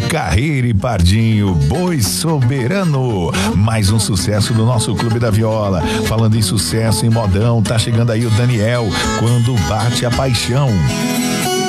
Carreira e Pardinho, Boi Soberano. Mais um sucesso do nosso Clube da Viola. Falando em sucesso, em modão, tá chegando aí o Daniel, Quando Bate a Paixão.